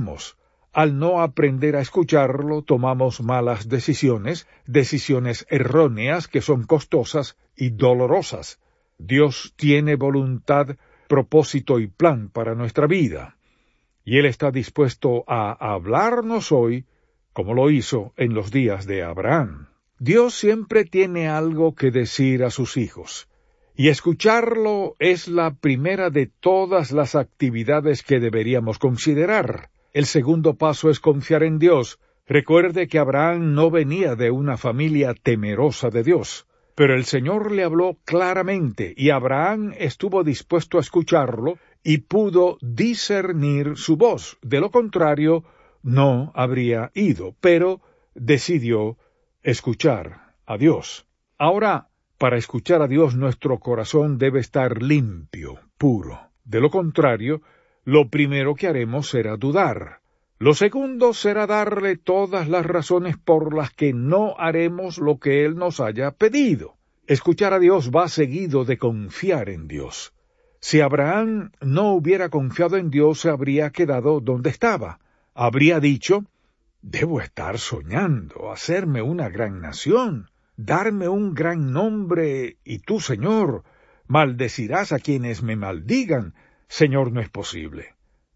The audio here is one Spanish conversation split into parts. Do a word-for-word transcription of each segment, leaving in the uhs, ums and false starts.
escuchamos. Al no aprender a escucharlo, tomamos malas decisiones, decisiones erróneas que son costosas y dolorosas. Dios tiene voluntad, propósito y plan para nuestra vida, y Él está dispuesto a hablarnos hoy, como lo hizo en los días de Abraham. Dios siempre tiene algo que decir a sus hijos, y escucharlo es la primera de todas las actividades que deberíamos considerar. El segundo paso es confiar en Dios. Recuerde que Abraham no venía de una familia temerosa de Dios, pero el Señor le habló claramente y Abraham estuvo dispuesto a escucharlo y pudo discernir su voz. De lo contrario, no habría ido, pero decidió escuchar a Dios. Ahora, para escuchar a Dios, nuestro corazón debe estar limpio, puro. De lo contrario, lo primero que haremos será dudar. Lo segundo será darle todas las razones por las que no haremos lo que Él nos haya pedido. Escuchar a Dios va seguido de confiar en Dios. Si Abraham no hubiera confiado en Dios, se habría quedado donde estaba. Habría dicho: debo estar soñando, hacerme una gran nación, darme un gran nombre, y tú, Señor, maldecirás a quienes me maldigan. Señor, no es posible.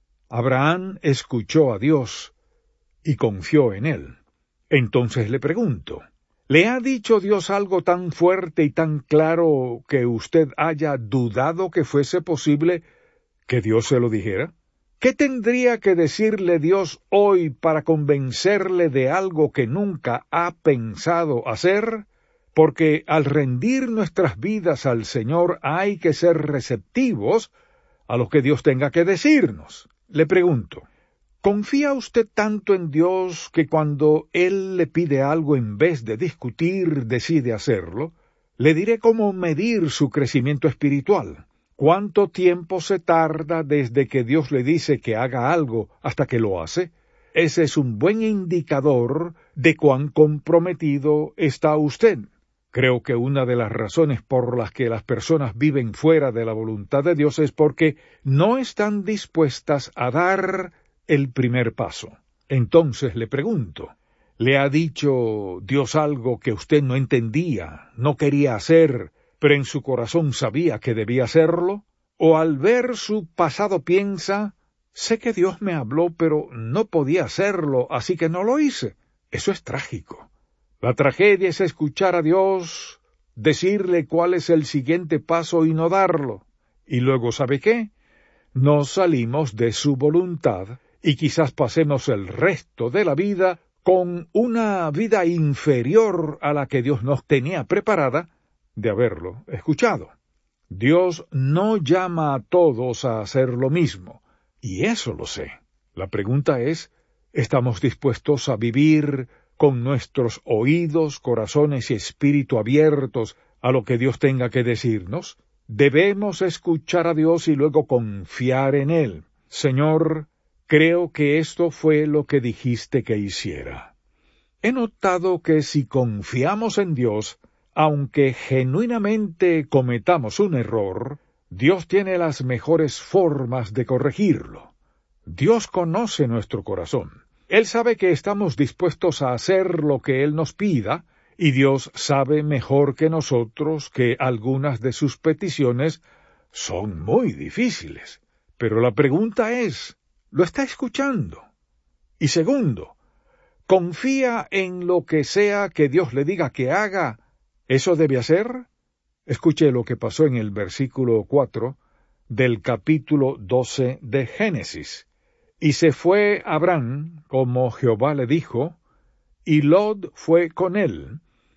Abraham escuchó a Dios y confió en Él. Entonces le pregunto, ¿le ha dicho Dios algo tan fuerte y tan claro que usted haya dudado que fuese posible que Dios se lo dijera? ¿Qué tendría que decirle Dios hoy para convencerle de algo que nunca ha pensado hacer? Porque al rendir nuestras vidas al Señor hay que ser receptivos a lo que Dios tenga que decirnos. Le pregunto, ¿confía usted tanto en Dios que cuando Él le pide algo, en vez de discutir, decide hacerlo? Le diré cómo medir su crecimiento espiritual. ¿Cuánto tiempo se tarda desde que Dios le dice que haga algo hasta que lo hace? Ese es un buen indicador de cuán comprometido está usted. Creo que una de las razones por las que las personas viven fuera de la voluntad de Dios es porque no están dispuestas a dar el primer paso. Entonces le pregunto, ¿le ha dicho Dios algo que usted no entendía, no quería hacer, pero en su corazón sabía que debía hacerlo? ¿O al ver su pasado piensa, sé que Dios me habló, pero no podía hacerlo, así que no lo hice? Eso es trágico. La tragedia es escuchar a Dios, decirle cuál es el siguiente paso y no darlo. Y luego, ¿sabe qué? Nos salimos de su voluntad y quizás pasemos el resto de la vida con una vida inferior a la que Dios nos tenía preparada de haberlo escuchado. Dios no llama a todos a hacer lo mismo, y eso lo sé. La pregunta es, ¿estamos dispuestos a vivir con nuestros oídos, corazones y espíritu abiertos a lo que Dios tenga que decirnos? Debemos escuchar a Dios y luego confiar en Él. Señor, creo que esto fue lo que dijiste que hiciera. He notado que si confiamos en Dios, aunque genuinamente cometamos un error, Dios tiene las mejores formas de corregirlo. Dios conoce nuestro corazón. Él sabe que estamos dispuestos a hacer lo que Él nos pida, y Dios sabe mejor que nosotros que algunas de sus peticiones son muy difíciles. Pero la pregunta es, ¿lo está escuchando? Y segundo, ¿confía en lo que sea que Dios le diga que haga? ¿Eso debe hacer? Escuche lo que pasó en el versículo cuatro del capítulo doce de Génesis. Y se fue Abraham, como Jehová le dijo, y Lot fue con él.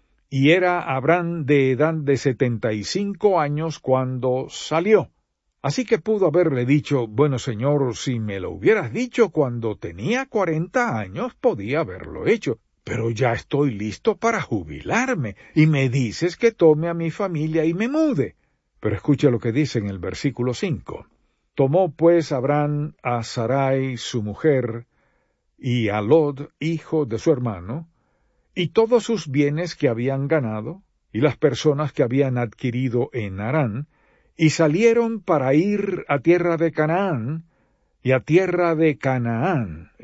Y era Abraham de edad de setenta y cinco años cuando salió. Así que pudo haberle dicho, bueno, Señor, si me lo hubieras dicho cuando tenía cuarenta años, podía haberlo hecho. Pero ya estoy listo para jubilarme, y me dices que tome a mi familia y me mude. Pero escucha lo que dice en el versículo cinco. Tomó pues Abraham a Sarai su mujer, y a Lot, hijo de su hermano, y todos sus bienes que habían ganado, y las personas que habían adquirido en Harán, y salieron para ir a tierra de Canaán, y a tierra de Canaán